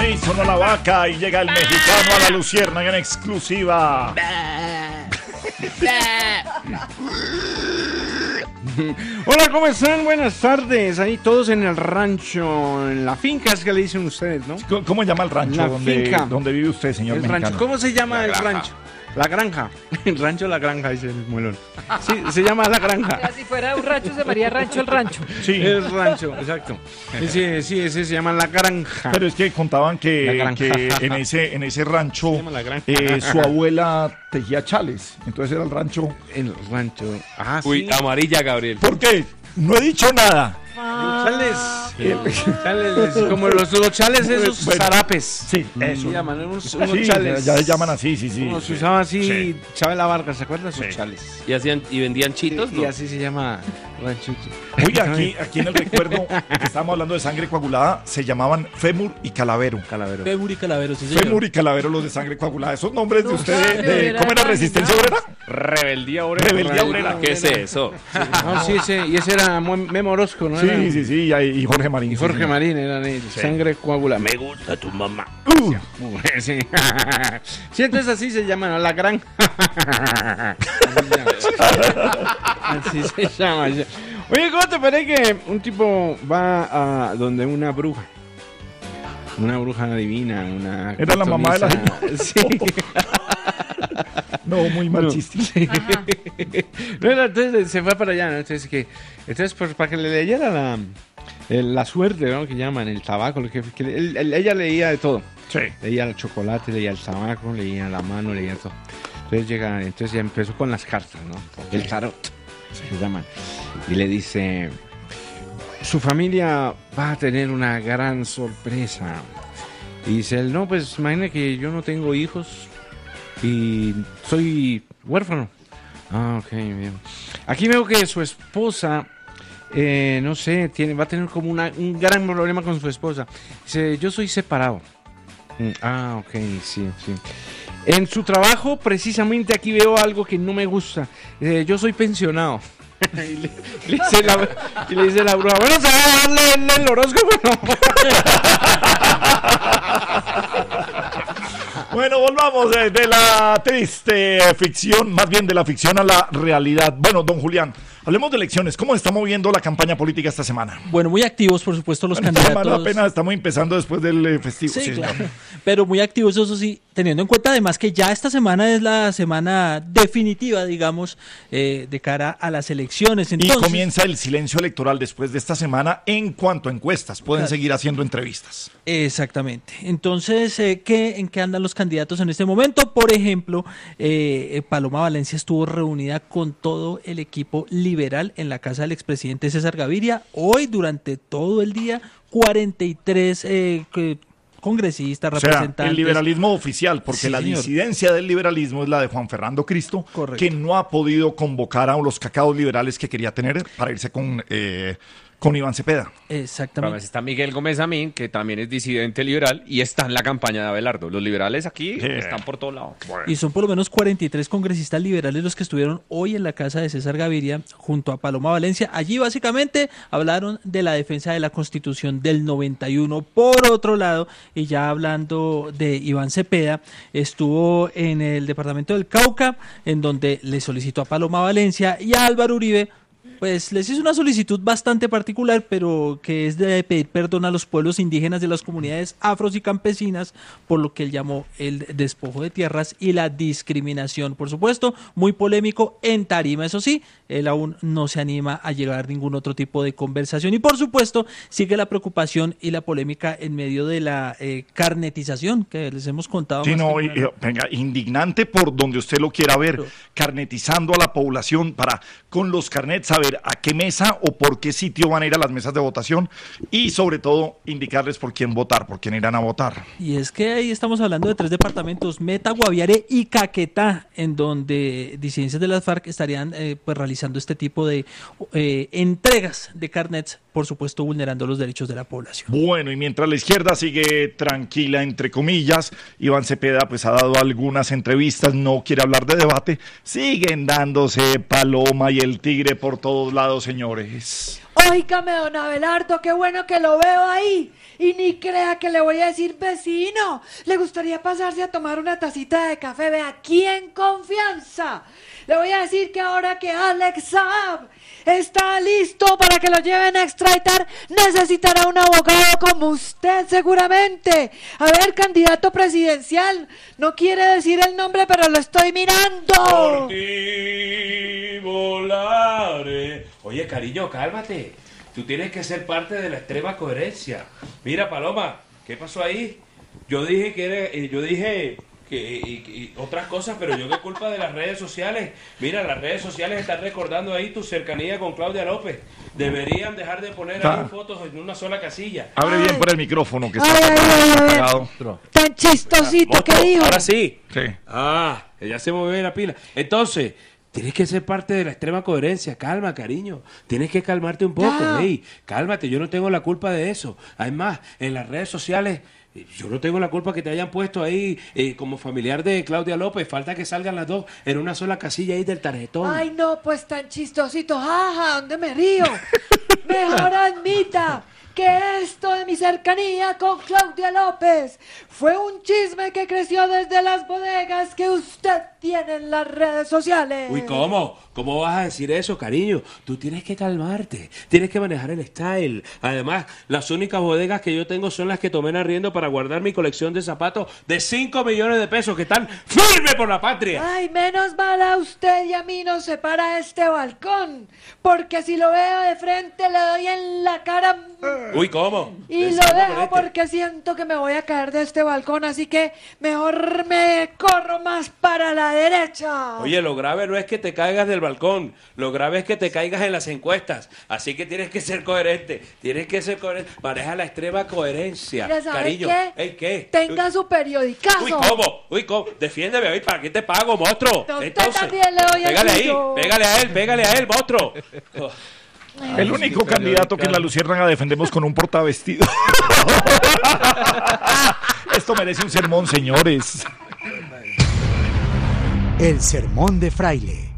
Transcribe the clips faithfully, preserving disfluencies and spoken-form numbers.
Ey, sonó la vaca y llega el mexicano a la Luciérnaga en exclusiva. Hola, ¿cómo están? Buenas tardes. Ahí todos en el rancho, en la finca, es que le dicen ustedes, ¿no? ¿Cómo llama el rancho La donde, finca. donde vive usted, señor El mexicano? rancho. ¿Cómo se llama el rancho? La granja. El rancho La Granja, dice el muelón. Sí, se llama La Granja. Si fuera un rancho, se llamaría Rancho el Rancho. Sí. El rancho, exacto. Sí, sí, ese se llama La Granja. Pero es que contaban La que, granja. que en ese en ese rancho Se llama La Granja. eh, su abuela tejía chales. Entonces era el rancho. El rancho. Ah, sí. Uy, amarilla, Gabriel. ¿Por qué? No he dicho nada. Chales. Chales, como los, los chales esos Bueno, zarapes. Sí, eso. Se llaman unos, unos Sí, chales. ya se llaman así, sí, sí. Como se sí. usaba así, Sí. Chabela Vargas, ¿se acuerdan? Sus Sí. chales. ¿Y, hacían, y vendían chitos? Y, ¿no? y así se llama ranchucho. Oiga, aquí, aquí en el recuerdo que estábamos hablando de sangre coagulada, se llamaban fémur y calavero. Calavero. Fémur y Calavero, sí, señor. Fémur y calavero, los de sangre coagulada. Esos nombres de No, usted, cambio, de, era ¿cómo era? más ¿Resistencia nada. obrera? Rebeldía obrera. Rebeldía obrera. ¿Qué es eso? No, sí, ese, y ese era Mo- Memo Orozco, ¿no? Era- Sí, sí, sí, y, ahí- y Jorge Marín. Y sí, Jorge señor. Marín eran ellos. Sí. Sangre coagulada. Me gusta tu mamá. Uh, Sí. Sí, entonces así se llama, ¿no? La granja. Así se llama. Oye, ¿cómo te parece que un tipo va a donde una bruja? Una bruja divina, una... Era la mamá de la pitonisa. Sí. no, muy mal No. chiste. No, no, entonces se fue para allá, ¿no? Entonces, que, entonces pues, para que le leyera la, el- la suerte, ¿no? Que llaman, el tabaco, lo que, que él- él- ella leía de todo. Sí. Leía el chocolate, leía el tabaco, leía la mano, leía todo. Entonces llega, entonces ya empezó con las cartas, ¿no? El tarot, se llaman. Y le dice, su familia va a tener una gran sorpresa. Y dice él, no, pues imagina que yo no tengo hijos y soy huérfano. Ah, ok, bien. Aquí veo que su esposa, eh, no sé, tiene, va a tener como una, un gran problema con su esposa. Dice, yo soy separado. Mm, Ah, ok, sí, sí. En su trabajo, precisamente aquí veo algo que no me gusta. Eh, yo soy pensionado. y, le, le dice la, y le dice la bruja, bueno, se va a darle el, el horóscopo, ¿no? Bueno, volvamos de, de la triste ficción, más bien de la ficción a la realidad. Bueno, don Julián, hablemos de elecciones. ¿Cómo se está moviendo la campaña política esta semana? Bueno, muy activos, por supuesto, los Bueno, esta semana candidatos. apenas estamos empezando después del eh, festivo. Sí, sí, claro. señor. Pero muy activos, eso sí, teniendo en cuenta además que ya esta semana es la semana definitiva, digamos, eh, de cara a las elecciones. Entonces, Y comienza el silencio electoral después de esta semana en cuanto a encuestas. Pueden Claro. seguir haciendo entrevistas. Exactamente. Entonces, eh, ¿qué, ¿en qué andan los candidatos en este momento? Por ejemplo, eh, eh, Paloma Valencia estuvo reunida con todo el equipo liberal en la casa del expresidente César Gaviria. Hoy, durante todo el día, cuarenta y tres eh, que- congresistas, O sea, representantes. el liberalismo oficial, porque Sí, la señor. disidencia del liberalismo es la de Juan Fernando Cristo, Correcto. que no ha podido convocar a los cacaos liberales que quería tener para irse con, eh, con Iván Cepeda. Exactamente. Además está Miguel Gómez Amín, que también es disidente liberal, y está en la campaña de Abelardo. Los liberales aquí Eh. están por todos lados. Y son por lo menos cuarenta y tres congresistas liberales los que estuvieron hoy en la casa de César Gaviria junto a Paloma Valencia. Allí básicamente hablaron de la defensa de la Constitución del noventa y uno. Por otro lado, y ya hablando de Iván Cepeda, estuvo en el departamento del Cauca, en donde le solicitó a Paloma Valencia y a Álvaro Uribe, pues les hizo una solicitud bastante particular, pero que es de pedir perdón a los pueblos indígenas de las comunidades afros y campesinas por lo que él llamó el despojo de tierras y la discriminación. Por supuesto, muy polémico en tarima, eso sí, él aún no se anima a llegar a ningún otro tipo de conversación. Y por supuesto, sigue la preocupación y la polémica en medio de la eh, carnetización que les hemos contado. Sí, más no, que y- una- y- venga, indignante por donde usted lo quiera ver, Pero- carnetizando a la población para con los carnets saber a qué mesa o por qué sitio van a ir a las mesas de votación y sobre todo indicarles por quién votar, por quién irán a votar. Y es que ahí estamos hablando de tres departamentos, Meta, Guaviare y Caquetá, en donde disidencias de las FARC estarían eh, pues realizando este tipo de eh, entregas de carnets, por supuesto vulnerando los derechos de la población. Bueno, y mientras la izquierda sigue tranquila, entre comillas, Iván Cepeda pues ha dado algunas entrevistas, no quiere hablar de debate, siguen dándose Paloma y el tigre por todos lados, señores. Óigame, don Abelardo, qué bueno que lo veo ahí. Y ni crea que le voy a decir vecino. ¿Le gustaría pasarse a tomar una tacita de café? Ve aquí en confianza. Le voy a decir que ahora que Alex Saab está listo para que lo lleven a extraditar, necesitará un abogado como usted seguramente. A ver, candidato presidencial, no quiere decir el nombre, pero lo estoy mirando. Por ti volaré. Oye, cariño, cálmate. Tú tienes que ser parte de la extrema coherencia. Mira, Paloma, ¿qué pasó ahí? Yo dije que era, eh, yo dije que y, y otras cosas, pero yo qué culpa de las redes sociales. Mira, las redes sociales están recordando ahí tu cercanía con Claudia López. Deberían dejar de poner ahí fotos en una sola casilla. Abre Ay. bien por el micrófono que está Ay, ay, ay, ay. apagado. Tan chistosito Otro, que dijo. ahora sí. Sí. Ah, ya se movió la pila. Entonces, tienes que ser parte de la extrema coherencia. Calma, cariño. Tienes que calmarte un poco. Ya. Ey, cálmate, yo no tengo la culpa de eso. Además, en las redes sociales, yo no tengo la culpa que te hayan puesto ahí eh, como familiar de Claudia López. Falta que salgan las dos en una sola casilla ahí del tarjetón. Ay, no, pues tan chistosito. Jaja, ¿dónde me río? Mejor admita que esto de mi cercanía con Claudia López fue un chisme que creció desde las bodegas que usted tiene en las redes sociales. Uy, ¿cómo? ¿Cómo vas a decir eso, cariño? Tú tienes que calmarte, tienes que manejar el style. Además, las únicas bodegas que yo tengo son las que tomé en arriendo para guardar mi colección de zapatos de cinco millones de pesos que están firmes por la patria. Ay, menos mal a usted y a mí nos separa este balcón, porque si lo veo de frente le doy en la cara Uy, ¿cómo? y lo Pensando dejo por este. porque siento que me voy a caer de este balcón, así que mejor me corro más para la derecha. Oye, lo grave no es que te caigas del balcón, lo grave es que te caigas en las encuestas. Así que tienes que ser coherente, tienes que ser coherente. Maneja la extrema coherencia, Mira, ¿sabe cariño. qué? Ey, ¿qué? Tenga Uy, su periodicazo. Uy, ¿cómo? Uy, ¿cómo? Defiéndeme, oye, ¿para qué te pago, monstruo? No, usted Entonces, también le doy el pégale ahí, suyo. pégale a él, pégale a él, monstruo. Oh. El único candidato que en la Luciérnaga defendemos con un portavestido. Esto merece un sermón, señores. El sermón de Fraile.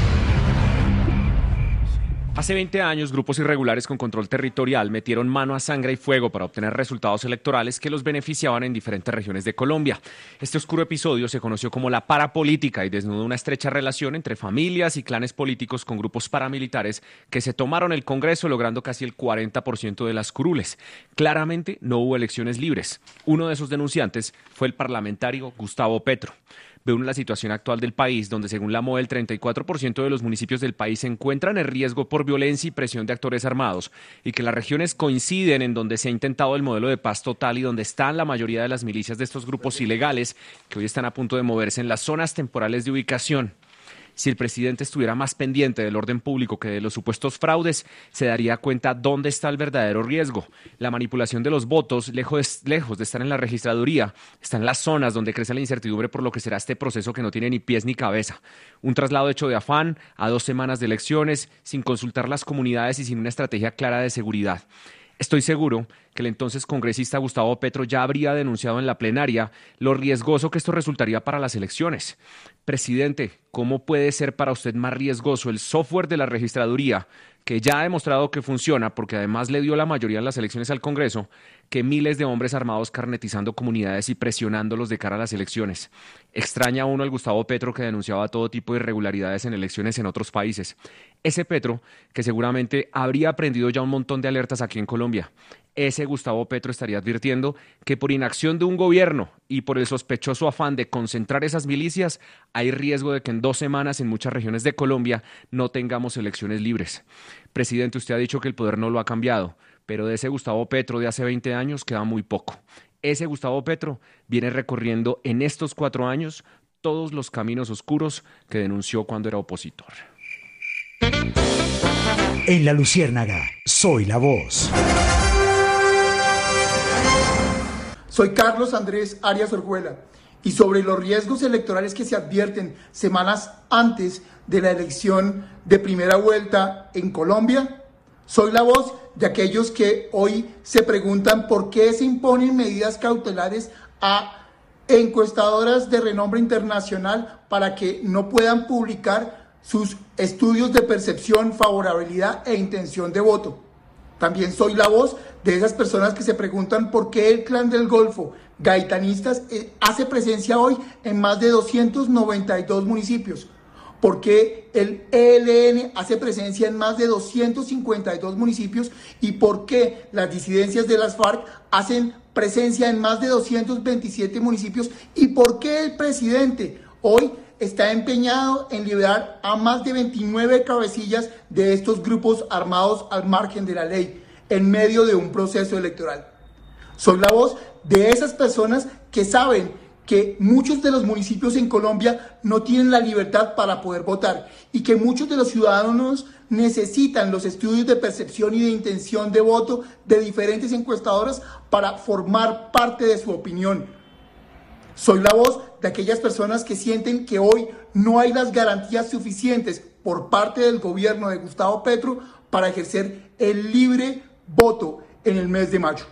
Hace veinte años, grupos irregulares con control territorial metieron mano a sangre y fuego para obtener resultados electorales que los beneficiaban en diferentes regiones de Colombia. Este oscuro episodio se conoció como la parapolítica y desnudó una estrecha relación entre familias y clanes políticos con grupos paramilitares que se tomaron el Congreso logrando casi el cuarenta por ciento de las curules. Claramente no hubo elecciones libres. Uno de esos denunciantes fue el parlamentario Gustavo Petro. Ve uno la situación actual del país, donde según la M O E el treinta y cuatro por ciento de los municipios del país se encuentran en riesgo por violencia y presión de actores armados, y que las regiones coinciden en donde se ha intentado el modelo de paz total y donde están la mayoría de las milicias de estos grupos ilegales que hoy están a punto de moverse en las zonas temporales de ubicación. Si el presidente estuviera más pendiente del orden público que de los supuestos fraudes, se daría cuenta dónde está el verdadero riesgo. La manipulación de los votos, lejos, lejos de estar en la registraduría, está en las zonas donde crece la incertidumbre por lo que será este proceso que no tiene ni pies ni cabeza. Un traslado hecho de afán, a dos semanas de elecciones, sin consultar las comunidades y sin una estrategia clara de seguridad. Estoy seguro que el entonces congresista Gustavo Petro ya habría denunciado en la plenaria lo riesgoso que esto resultaría para las elecciones. Presidente, ¿cómo puede ser para usted más riesgoso el software de la registraduría, que ya ha demostrado que funciona porque además le dio la mayoría en las elecciones al Congreso, que miles de hombres armados carnetizando comunidades y presionándolos de cara a las elecciones? Extraña a uno al Gustavo Petro que denunciaba todo tipo de irregularidades en elecciones en otros países. Ese Petro que seguramente habría aprendido ya un montón de alertas aquí en Colombia. Ese Gustavo Petro estaría advirtiendo que por inacción de un gobierno y por el sospechoso afán de concentrar esas milicias, hay riesgo de que en dos semanas en muchas regiones de Colombia no tengamos elecciones libres. Presidente, usted ha dicho que el poder no lo ha cambiado, pero de ese Gustavo Petro de hace veinte años queda muy poco. Ese Gustavo Petro viene recorriendo en estos cuatro años todos los caminos oscuros que denunció cuando era opositor. En la Luciérnaga, soy la voz. Soy Carlos Andrés Arias Orjuela y sobre los riesgos electorales que se advierten semanas antes de la elección de primera vuelta en Colombia, soy la voz de aquellos que hoy se preguntan por qué se imponen medidas cautelares a encuestadoras de renombre internacional para que no puedan publicar sus estudios de percepción, favorabilidad e intención de voto. También soy la voz de esas personas que se preguntan por qué el Clan del Golfo, Gaitanistas, eh, hace presencia hoy en más de doscientos noventa y dos municipios. ¿Por qué el E L N hace presencia en más de doscientos cincuenta y dos municipios? ¿Y por qué las disidencias de las FARC hacen presencia en más de doscientos veintisiete municipios? ¿Y por qué el presidente hoy está empeñado en liberar a más de veintinueve cabecillas de estos grupos armados al margen de la ley, en medio de un proceso electoral? Soy la voz de esas personas que saben que muchos de los municipios en Colombia no tienen la libertad para poder votar y que muchos de los ciudadanos necesitan los estudios de percepción y de intención de voto de diferentes encuestadoras para formar parte de su opinión. Soy la voz de aquellas personas que sienten que hoy no hay las garantías suficientes por parte del gobierno de Gustavo Petro para ejercer el libre voto en el mes de mayo.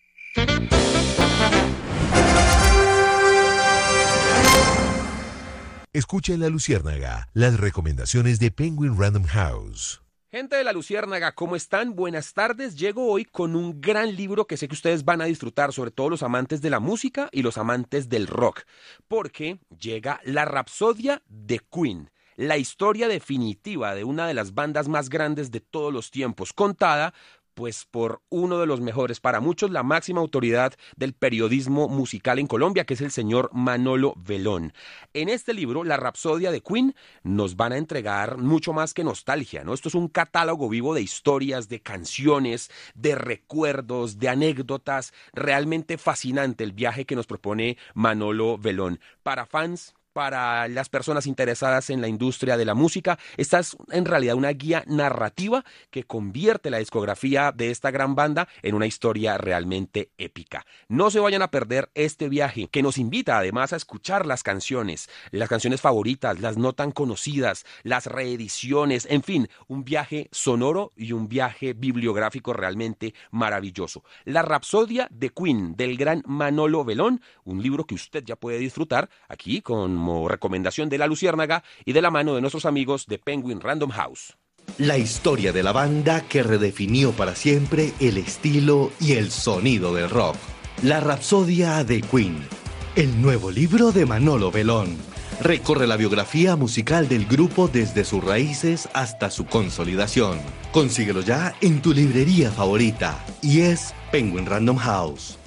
Escucha en La Luciérnaga las recomendaciones de Penguin Random House. Gente de La Luciérnaga, ¿cómo están? Buenas tardes. Llego hoy con un gran libro que sé que ustedes van a disfrutar, sobre todo los amantes de la música y los amantes del rock, porque llega La Rapsodia de Queen, la historia definitiva de una de las bandas más grandes de todos los tiempos, contada pues por uno de los mejores, para muchos la máxima autoridad del periodismo musical en Colombia, que es el señor Manolo Velón. En este libro, La Rapsodia de Queen, nos van a entregar mucho más que nostalgia, ¿no? Esto es un catálogo vivo de historias, de canciones, de recuerdos, de anécdotas. Realmente fascinante el viaje que nos propone Manolo Velón. Para fans, para las personas interesadas en la industria de la música, esta es en realidad una guía narrativa que convierte la discografía de esta gran banda en una historia realmente épica. No se vayan a perder este viaje, que nos invita además a escuchar las canciones, las canciones favoritas, las no tan conocidas, las reediciones, en fin, un viaje sonoro y un viaje bibliográfico realmente maravilloso. La Rapsodia de Queen, del gran Manolo Velón, un libro que usted ya puede disfrutar aquí con como recomendación de La Luciérnaga y de la mano de nuestros amigos de Penguin Random House. La historia de la banda que redefinió para siempre el estilo y el sonido del rock. La Rapsodia de Queen, el nuevo libro de Manolo Velón. Recorre la biografía musical del grupo desde sus raíces hasta su consolidación. Consíguelo ya en tu librería favorita y es Penguin Random House.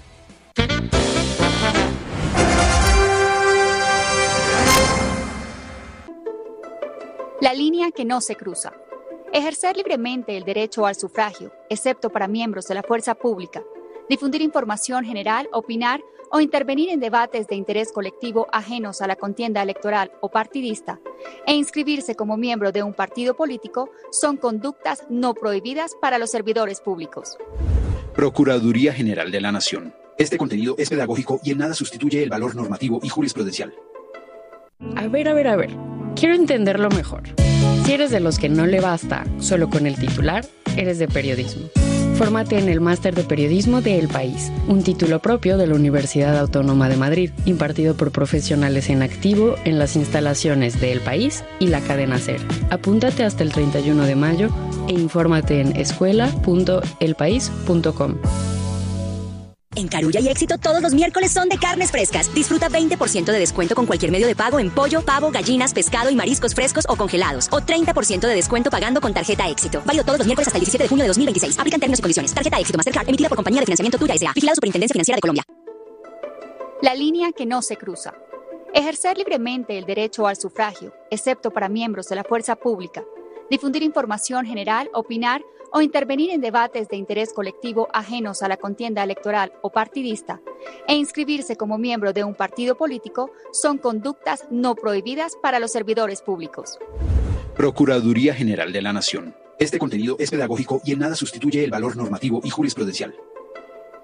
La línea que no se cruza. Ejercer libremente el derecho al sufragio, excepto para miembros de la fuerza pública. Difundir información general, opinar o intervenir en debates de interés colectivo ajenos a la contienda electoral o partidista, e inscribirse como miembro de un partido político son conductas no prohibidas para los servidores públicos. Procuraduría General de la Nación. Este contenido es pedagógico y en nada sustituye el valor normativo y jurisprudencial. A ver, a ver, a ver. Quiero entenderlo mejor. Si eres de los que no le basta solo con el titular, eres de periodismo. Fórmate en el Máster de Periodismo de El País, un título propio de la Universidad Autónoma de Madrid, impartido por profesionales en activo en las instalaciones de El País y la cadena SER. Apúntate hasta el treinta y uno de mayo e infórmate en escuela punto el país punto com. En Carulla y Éxito todos los miércoles son de carnes frescas. Disfruta veinte por ciento de descuento con cualquier medio de pago en pollo, pavo, gallinas, pescado y mariscos frescos o congelados. O treinta por ciento de descuento pagando con tarjeta Éxito. Válido todos los miércoles hasta el diecisiete de junio de dos mil veintiséis. Aplican términos y condiciones. Tarjeta Éxito Mastercard emitida por Compañía de Financiamiento Tuya S A. Vigilado Superintendencia Financiera de Colombia. La línea que no se cruza. Ejercer libremente el derecho al sufragio, excepto para miembros de la fuerza pública. Difundir información general, opinar o intervenir en debates de interés colectivo ajenos a la contienda electoral o partidista, e inscribirse como miembro de un partido político son conductas no prohibidas para los servidores públicos. Procuraduría General de la Nación. Este contenido es pedagógico y en nada sustituye el valor normativo y jurisprudencial.